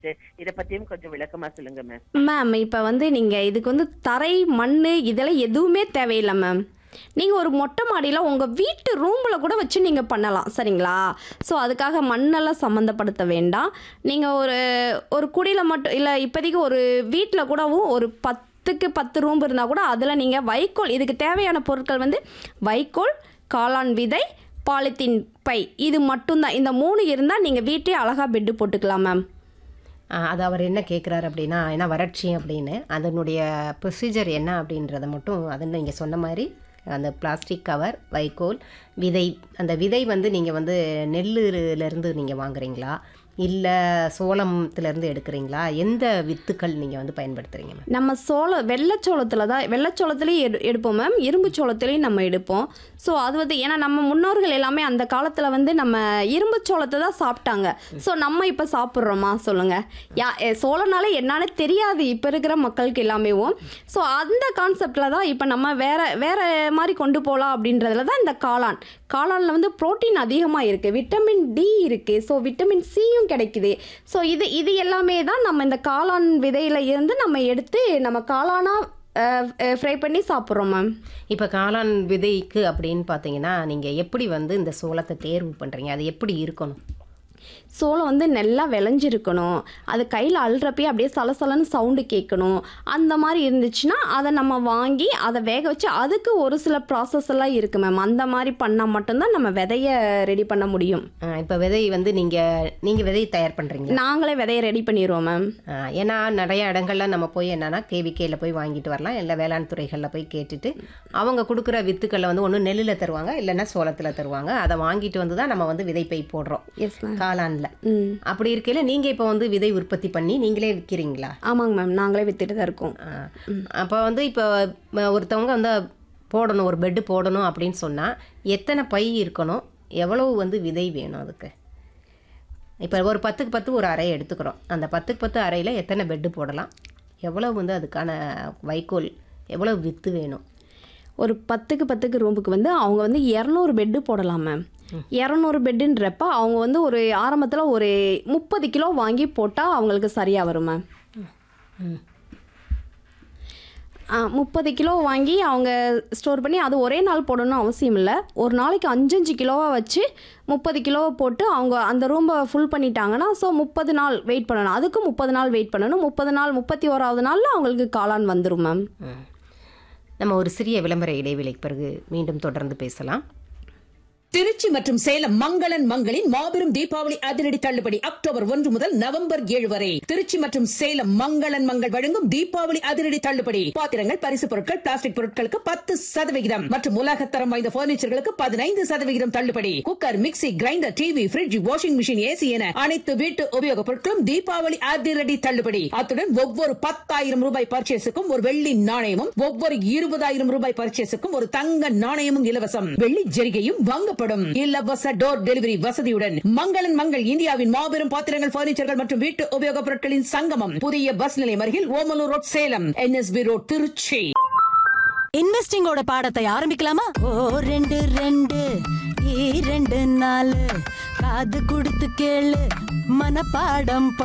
இத பத்தியும் கொஞ்சம் விளக்கமா சொல்லுங்க மேம். மேம் இப்போ வந்து நீங்கள் இதுக்கு வந்து தரை மண் இதெல்லாம் எதுவுமே தேவையில்லை மேம். நீங்கள் ஒரு மொட்டை மாடியில் உங்கள் வீட்டு ரூமில் கூட வச்சு நீங்கள் பண்ணலாம் சரிங்களா. ஸோ அதுக்காக மண்ணெல்லாம் சம்மந்தப்படுத்த வேண்டாம். நீங்கள் ஒரு ஒரு குடியில் மட்டும் இல்லை, இப்போதைக்கு ஒரு வீட்டில் கூடவும் ஒரு 10க்கு 10 ரூம் இருந்தால் கூட அதில் நீங்கள் வைக்கோல், இதுக்கு தேவையான பொருட்கள் வந்து வைக்கோல், காளான் விதை, பாலித்தீன் பை, இது மட்டும்தான். இந்த 3 இருந்தால் நீங்கள் வீட்டே அழகாக பெட்டு போட்டுக்கலாம் மேம். அது அவர் என்ன கேட்குறாரு அப்படின்னா, ஏன்னா வறட்சி அப்படின்னு அதனுடைய ப்ரொசீஜர் என்ன அப்படின்றத மட்டும், அது நீங்கள் சொன்ன மாதிரி அந்த பிளாஸ்டிக் கவர், வைக்கோல், விதை. அந்த விதை வந்து நீங்கள் வந்து நெல்லுலேருந்து நீங்கள் வாங்குறீங்களா இல்லை சோளத்துலேருந்து எடுக்கிறீங்களா? எந்த வித்துக்கள் நீங்கள் வந்து பயன்படுத்துகிறீங்க மேம்? நம்ம வெள்ளைச்சோளத்தில் தான், வெள்ளைச்சோளத்துலேயும் எடுப்போம் மேம், இரும்பு சோளத்துலேயும் நம்ம எடுப்போம். ஸோ அது வந்து ஏன்னா நம்ம முன்னோர்கள் எல்லாமே அந்த காலத்தில் வந்து நம்ம இரும்பு சோளத்தை தான் சாப்பிட்டாங்க. ஸோ நம்ம இப்போ சாப்பிட்றோமா சொல்லுங்கள்? சோளனால என்னன்னு தெரியாது இப்போ இருக்கிற மக்களுக்கு எல்லாமேவும். ஸோ அந்த கான்செப்டில் தான் இப்போ நம்ம வேறு மாதிரி கொண்டு போகலாம் அப்படின்றதுல தான் இந்த காளானில் வந்து புரோட்டீன் அதிகமாக இருக்குது, விட்டமின் டி இருக்குது, ஸோ விட்டமின் சியும் கிடைக்குது. ஸோ இது எல்லாமே தான் நம்ம இந்த காளான் விதையில் இருந்து நம்ம எடுத்து நம்ம காளானாக ஃப்ரை பண்ணி சாப்பிட்றோம் மேம். இப்போ காளான் விதைக்கு அப்படின்னு பார்த்தீங்கன்னா நீங்கள் எப்படி வந்து இந்த சோளத்தை தேர்வு பண்ணுறீங்க? அது எப்படி இருக்கணும்? சோளம் வந்து நல்லா விளைஞ்சிருக்கணும், அது கையில் அள்ளுறப்பே அப்படியே சலசலன்னு சவுண்டு கேட்கணும். அந்த மாதிரி இருந்துச்சுன்னா அதை நம்ம வாங்கி அதை வேக வச்சு, அதுக்கு ஒரு சில ப்ராசஸ் எல்லாம் இருக்குது மேம். அந்த மாதிரி பண்ணால் மட்டும்தான் நம்ம விதையை ரெடி பண்ண முடியும். இப்போ விதை வந்து நீங்கள் விதை தயார் பண்ணுறீங்க? நாங்களே விதையை ரெடி பண்ணிடுவோம் மேம். ஏன்னா நிறைய இடங்கள்ல நம்ம போய் என்னன்னா கேவிகேயில் போய் வாங்கிட்டு வரலாம், இல்லை வேளாண் துறைகளில் போய் கேட்டுட்டு அவங்க கொடுக்குற வித்துக்களை வந்து ஒன்று நெல்லில் தருவாங்க, இல்லைன்னா சோளத்தில் தருவாங்க. அதை வாங்கிட்டு வந்து தான் நம்ம வந்து விதைப்பை போடுறோம் காளான்ல. அப்படி இருக்கையில் நீங்கள் இப்போ வந்து விதை உற்பத்தி பண்ணி நீங்களே விற்கிறீங்களா? ஆமாங்க மேம், நாங்களே வித்துட்டு தான் இருக்கோம். அப்போ வந்து இப்போ ஒருத்தவங்க வந்து போடணும், ஒரு பெட்டு போடணும் அப்படின்னு சொன்னால் எத்தனை பை இருக்கணும், எவ்வளவு வந்து விதை வேணும் அதுக்கு? இப்போ ஒரு 10க்கு 10 ஒரு அறை எடுத்துக்கிறோம். அந்த 10க்கு 10 அறையில் எத்தனை பெட்டு போடலாம், எவ்வளவு வந்து அதுக்கான வைக்கோல், எவ்வளவு வித்து வேணும்? ஒரு 10க்கு 10 ரூமுக்கு வந்து அவங்க வந்து 200 பெட்டு போடலாம் மேம். 200 பெட்டுன்றப்ப அவங்க வந்து ஒரு ஆரம்பத்தில் ஒரு 30 கிலோ வாங்கி போட்டால் அவங்களுக்கு சரியாக வரும் மேம். 30 கிலோ வாங்கி அவங்க ஸ்டோர் பண்ணி அது ஒரே நாள் போடணும்னு அவசியம் இல்லை. ஒரு நாளைக்கு 5 கிலோவாக வச்சு 30 கிலோவை போட்டு அவங்க அந்த ரூமை ஃபுல் பண்ணிட்டாங்கன்னா, ஸோ 30 நாள் வெயிட் பண்ணணும். அதுக்கு 30 நாள் வெயிட் பண்ணணும். 30 நாள் 31வது நாளில் அவங்களுக்கு காளான் வந்துடும் மேம். நம்ம ஒரு சிறிய விளம்பர இடைவேளைக்கு பிறகு மீண்டும் தொடர்ந்து பேசலாம். திருச்சி மற்றும் சேலம் மங்களன் மங்களின் மாபெரும் தீபாவளி அதிரடி தள்ளுபடி அக்டோபர் 1 முதல் நவம்பர் 7 வரை. திருச்சி மற்றும் சேலம் மங்களன் மங்கள் வழங்கும் தீபாவளி அதிரடி தள்ளுபடி. பாத்திரங்கள், பரிசு பொருட்கள், பிளாஸ்டிக் பொருட்களுக்கு 10% மற்றும் உலகத்தரம் வாய்ந்த பர்னிச்சர்களுக்கு 15% தள்ளுபடி. Cooker, mixie, grinder, TV, bridge, washing machine, AC என அனைத்து வீட்டு உபயோகப் பொருட்களும் தீபாவளி அதிரடி தள்ளுபடி. அத்துடன் ஒவ்வொரு 10,000 ரூபாய் பர்ச்சேஸுக்கும் ஒரு வெள்ளி நாணயமும், ஒவ்வொரு 20,000 ரூபாய் பர்ச்சேஸுக்கும் ஒரு தங்க நாணயமும் இலவசம். வெள்ளி ஜரிகையும் வாங்க இலவச டோர் டெலிவரி வசதியுடன் மங்களன் மங்கள் இந்தியாவின் மாபெரும் பாத்திரங்கள், பர்னிச்சர்கள் மற்றும் வீட்டு உபயோகப் பொருட்களின் சங்கமம். புதிய பஸ் நிலையம் அருகில் Omalur road, Salem. NSB road, Trichy. இன்வெஸ்டிங்கோட பாடத்தை ஆரம்பிக்கலாமா? 2 2 2 4 காது கொடுத்து கேளு, மனப்பாடம்